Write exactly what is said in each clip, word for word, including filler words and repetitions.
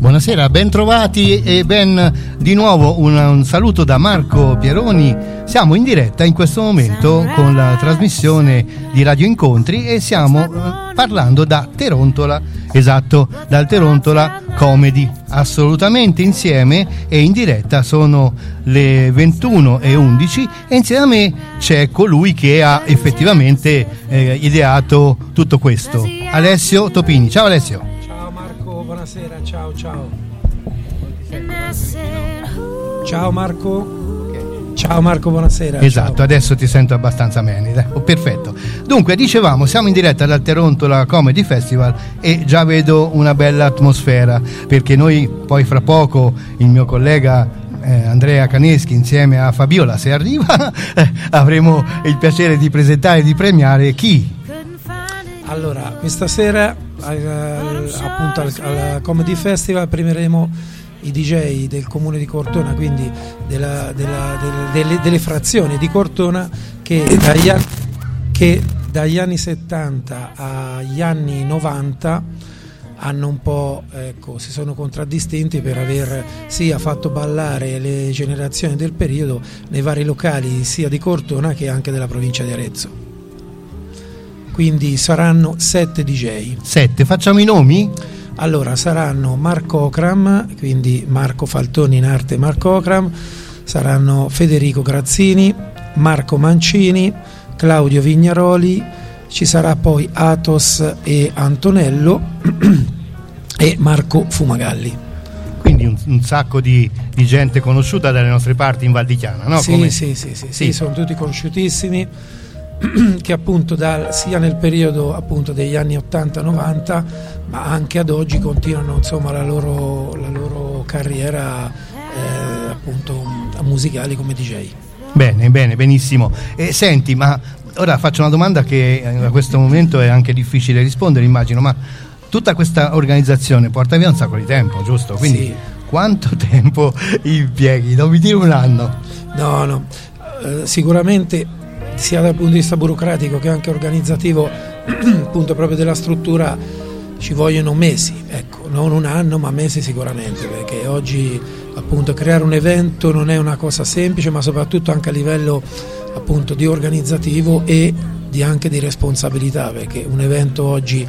Buonasera, ben trovati e ben di nuovo un, un saluto da Marco Pieroni. Siamo in diretta in questo momento con la trasmissione di Radio Incontri e stiamo eh, parlando da Terontola, esatto, dal Terontola Comedy, assolutamente insieme e in diretta. Sono le ventuno e undici e insieme a me c'è colui che ha effettivamente eh, ideato tutto questo, Alessio Topini. Ciao Alessio. Ciao Marco, buonasera, ciao ciao. Ciao Marco. Ciao Marco, buonasera. Esatto, ciao. Adesso ti sento abbastanza bene. Oh, perfetto. Dunque, dicevamo, siamo in diretta dal Terontola Comedy Festival e già vedo una bella atmosfera, perché noi poi fra poco il mio collega eh, Andrea Caneschi insieme a Fabiola, se arriva, eh, avremo il piacere di presentare e di premiare chi? Allora, questa sera eh, appunto al, al Comedy Festival premieremo i D J del comune di Cortona, quindi della, della, delle, delle, delle frazioni di Cortona che dagli, che dagli anni settanta agli anni novanta hanno un po', ecco, si sono contraddistinti per aver sia fatto ballare le generazioni del periodo nei vari locali sia di Cortona che anche della provincia di Arezzo. Quindi saranno sette D J. Sette, facciamo i nomi? Allora, saranno Marco Ocram, quindi Marco Faltoni in arte Marco Ocram, saranno Federico Grazzini, Marco Mancini, Claudio Vignaroli, ci sarà poi Athos e Antonello e Marco Fumagalli. Quindi un, un sacco di, di gente conosciuta dalle nostre parti in Val di Chiana, no? Sì, Come... sì, sì, sì, sì, sì, sono tutti conosciutissimi, che appunto da, sia nel periodo appunto degli anni ottanta novanta ma anche ad oggi continuano insomma la loro, la loro carriera eh, appunto musicali come D J. Bene, bene, benissimo. E senti, ma ora faccio una domanda che a questo momento è anche difficile rispondere, immagino, ma tutta questa organizzazione porta via un sacco di tempo, giusto? Quindi sì. Quanto tempo impieghi? Non mi dire un anno. No, no, eh, sicuramente sia dal punto di vista burocratico che anche organizzativo appunto proprio della struttura ci vogliono mesi, ecco, non un anno ma mesi sicuramente, perché oggi appunto creare un evento non è una cosa semplice, ma soprattutto anche a livello appunto di organizzativo e di anche di responsabilità, perché un evento oggi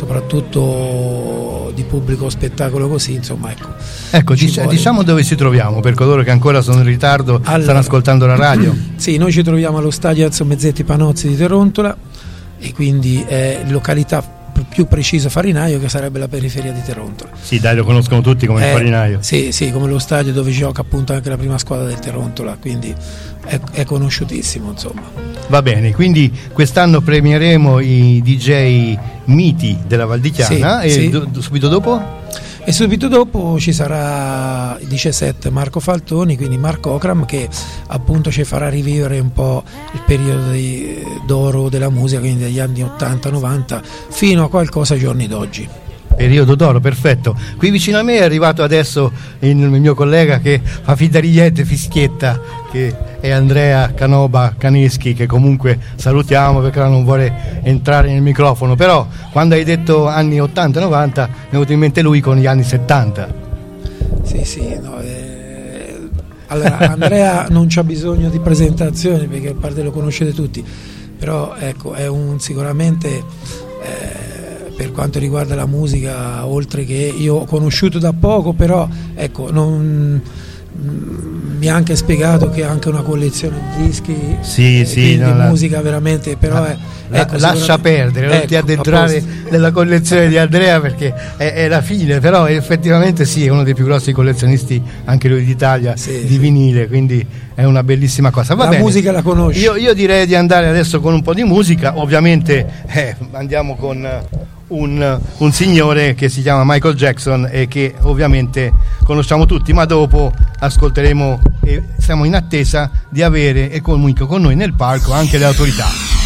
soprattutto di pubblico spettacolo così, insomma, ecco. Ecco, dic- diciamo dove ci troviamo per coloro che ancora sono in ritardo, allora, stanno ascoltando la radio. Sì, noi ci troviamo allo stadio Enzo Mezzetti Panozzi di Terontola e quindi è località più preciso Farinaio, che sarebbe la periferia di Terontola. Sì, dai, lo conoscono tutti come eh, Farinaio. Sì, sì, come lo stadio dove gioca appunto anche la prima squadra del Terontola, quindi è, è conosciutissimo, insomma. Va bene, quindi quest'anno premieremo i D J miti della Val di Chiana, sì, e sì. Do, subito dopo? E subito dopo ci sarà il diciassette Marco Faltoni, quindi Marco Ocram, che appunto ci farà rivivere un po' il periodo di, d'oro della musica, quindi dagli anni ottanta novanta fino a qualcosa ai giorni d'oggi. Periodo d'oro, perfetto. Qui vicino a me è arrivato adesso il mio collega che fa finta di niente, fischietta, che è Andrea Canoba Caneschi, che comunque salutiamo perché non vuole entrare nel microfono, però quando hai detto anni ottanta novanta mi è venuto in mente lui con gli anni settanta. Sì, sì, no, eh... allora Andrea non c'ha bisogno di presentazioni perché a parte lo conoscete tutti, però ecco, è un sicuramente eh, per quanto riguarda la musica, oltre che io ho conosciuto da poco, però ecco, non, mi ha anche spiegato che ha anche una collezione di dischi, sì, sì, no, di la, musica veramente, però è, la, ecco, lascia perdere, non ecco, ti addentrare nella collezione di Andrea perché è, è la fine, però effettivamente sì, è uno dei più grossi collezionisti anche lui d'Italia, sì, di sì. vinile, quindi è una bellissima cosa. Va la bene. Musica la conosci? Io, io direi di andare adesso con un po' di musica, ovviamente eh, andiamo con un, un signore che si chiama Michael Jackson e che ovviamente conosciamo tutti, ma dopo ascolteremo e siamo in attesa di avere e comunque con noi nel palco anche le autorità.